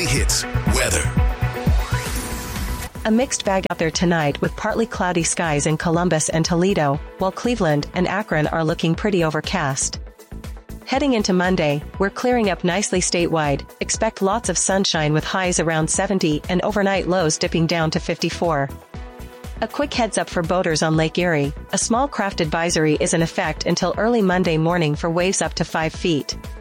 hits weather. A mixed bag out there tonight with partly cloudy skies in Columbus and Toledo, while Cleveland and Akron are looking pretty overcast. Heading into Monday, we're clearing up nicely statewide. Expect lots of sunshine with highs around 70 and overnight lows dipping down to 54. A quick heads up for boaters on Lake Erie, a small craft advisory is in effect until early Monday morning for waves up to 5 feet.